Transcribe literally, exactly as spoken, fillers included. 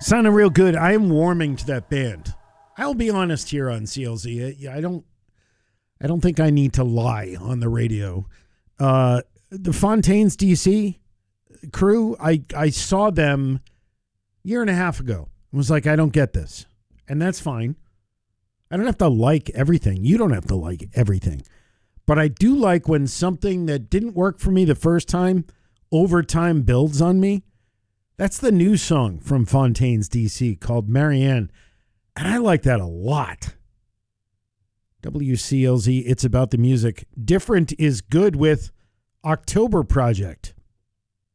Sounding real good. I am warming to that band. I'll be honest here on C L Z. I don't I don't think I need to lie on the radio. Uh, the Fontaines D C crew, I, I saw them a year and a half ago. I was like, I don't get this. And that's fine. I don't have to like everything. You don't have to like everything. But I do like when something that didn't work for me the first time, over time builds on me. That's the new song from Fontaines D C called Marianne. And I like that a lot. W C L Z, it's about the music. Different is good with October Project.